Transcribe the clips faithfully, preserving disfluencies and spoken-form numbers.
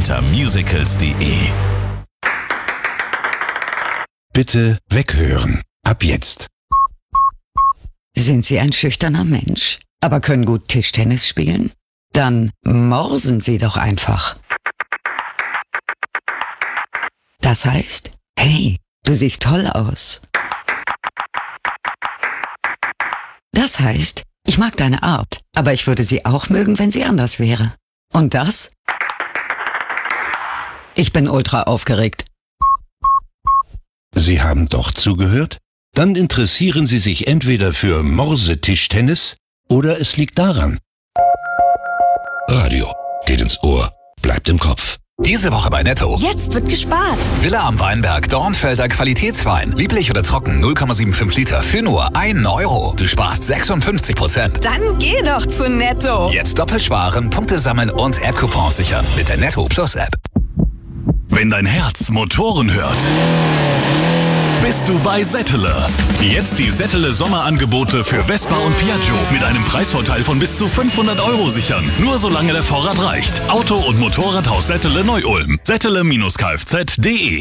unter musicals punkt de. Bitte weghören. Ab jetzt. Sind Sie ein schüchterner Mensch, aber können gut Tischtennis spielen? Dann morsen Sie doch einfach. Das heißt, hey, du siehst toll aus. Das heißt, ich mag deine Art, aber ich würde sie auch mögen, wenn sie anders wäre. Und das? Ich bin ultra aufgeregt. Sie haben doch zugehört? Dann interessieren Sie sich entweder für Morsetischtennis oder es liegt daran. Radio geht ins Ohr, bleibt im Kopf. Diese Woche bei Netto. Jetzt wird gespart. Villa am Weinberg, Dornfelder Qualitätswein. Lieblich oder trocken, null Komma fünfundsiebzig Liter für nur einen Euro. Du sparst sechsundfünfzig Prozent. Dann geh doch zu Netto. Jetzt doppelt sparen, Punkte sammeln und App-Coupons sichern mit der Netto Plus App. Wenn dein Herz Motoren hört, bist du bei Settele. Jetzt die Settele Sommerangebote für Vespa und Piaggio mit einem Preisvorteil von bis zu fünfhundert Euro sichern. Nur solange der Vorrat reicht. Auto- und Motorradhaus Settele Neu-Ulm. Settele Kfz punkt de.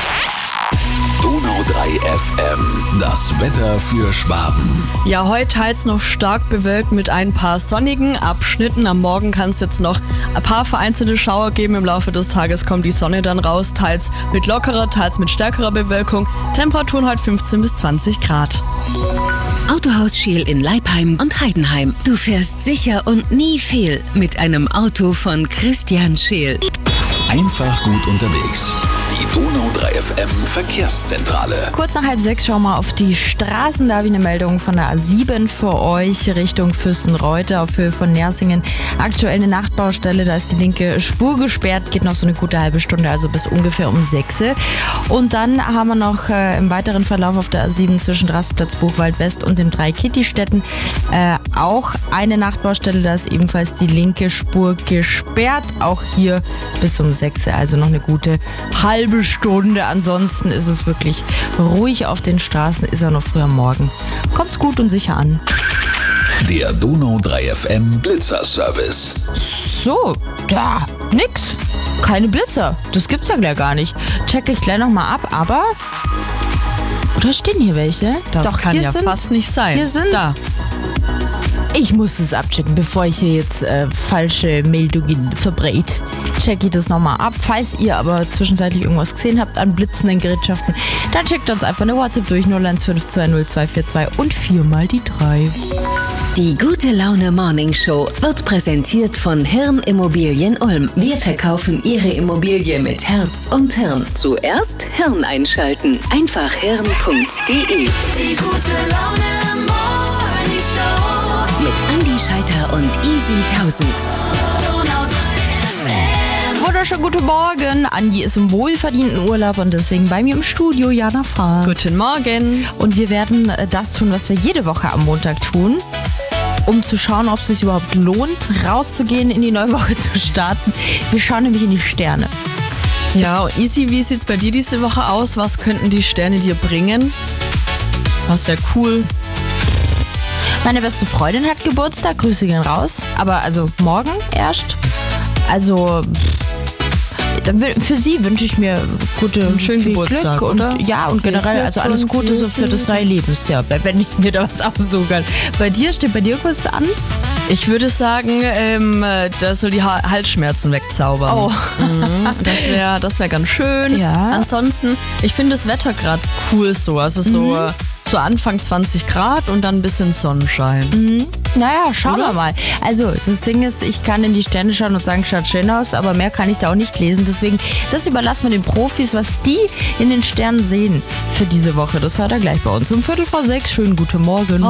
Donau drei F M, das Wetter für Schwaben. Ja, heute teils noch stark bewölkt mit ein paar sonnigen Abschnitten. Am Morgen kann es jetzt noch ein paar vereinzelte Schauer geben. Im Laufe des Tages kommt die Sonne dann raus, teils mit lockerer, teils mit stärkerer Bewölkung. Temperaturen heute fünfzehn bis zwanzig Grad. Autohaus Scheel in Leipheim und Heidenheim. Du fährst sicher und nie fehl mit einem Auto von Christian Scheel. Einfach gut unterwegs. Die Donau drei F M Verkehrszentrale. Kurz nach halb sechs schauen wir auf die Straßen. Da habe ich eine Meldung von der A sieben für euch Richtung Fürstenreuth auf Höhe von Nersingen. Aktuell eine Nachtbaustelle, da ist die linke Spur gesperrt. Geht noch so eine gute halbe Stunde, also bis ungefähr um sechs. Und dann haben wir noch äh, im weiteren Verlauf auf der A sieben zwischen Rastplatz Buchwald West und den drei Kitty-Städten äh, auch eine Nachtbaustelle. Da ist ebenfalls die linke Spur gesperrt. Auch hier bis um sechs, also noch eine gute halbe Stunde. Ansonsten ist es wirklich ruhig auf den Straßen, ist ja noch früh am Morgen. Kommt's gut und sicher an. Der Donau drei F M Blitzer-Service. So, ja, nix. Keine Blitzer. Das gibt's ja gleich gar nicht. Checke ich gleich nochmal ab, aber... Oder stehen hier welche? Das Doch, kann hier ja sind, fast nicht sein. Hier sind... Da. Ich muss es abchecken, bevor ich hier jetzt äh, falsche Meldungen verbreite. Check ich das nochmal ab. Falls ihr aber zwischenzeitlich irgendwas gesehen habt an blitzenden Gerätschaften, dann checkt uns einfach eine WhatsApp durch null eins fünf zwei null zwei vier zwei und viermal die drei. Die Gute Laune Morning Show wird präsentiert von Hirn Immobilien Ulm. Wir verkaufen Ihre Immobilie mit Herz und Hirn. Zuerst Hirn einschalten. Einfach hirn punkt de. Die gute Laune Morning Show. Mit Andi Scheiter und Easy tausend. Donau drei F M. Wunderschönen guten Morgen. Andi ist im wohlverdienten Urlaub und deswegen bei mir im Studio Jana Fahr. Guten Morgen. Und wir werden äh, das tun, was wir jede Woche am Montag tun, um zu schauen, ob es sich überhaupt lohnt, rauszugehen, in die neue Woche zu starten. Wir schauen nämlich in die Sterne. Ja, Easy, wie sieht's bei dir diese Woche aus? Was könnten die Sterne dir bringen? Was wäre cool? Meine beste Freundin hat Geburtstag, Grüße gehen raus. Aber also morgen erst. Also dann will- für sie wünsche ich mir gute, Einen schönen viel Geburtstag, Glück und oder? ja und Viel generell Glück also alles und Gute so viel für das neue Lebensjahr, wenn ich mir da was aussuchen kann. Bei dir steht bei dir was an? Ich würde sagen, ähm, das soll die ha- Halsschmerzen wegzaubern. Oh. Mhm, das wäre das wär ganz schön. Ja. Ansonsten, ich finde das Wetter gerade cool so. Also so, Mhm. so Anfang zwanzig Grad und dann ein bisschen Sonnenschein. Mhm. Naja, schauen Oder? wir mal. Also, das Ding ist, ich kann in die Sterne schauen und sagen, schaut schön aus, aber mehr kann ich da auch nicht lesen. Deswegen, das überlassen wir den Profis, was die in den Sternen sehen für diese Woche. Das hört er gleich bei uns um Viertel vor sechs. Schönen guten Morgen.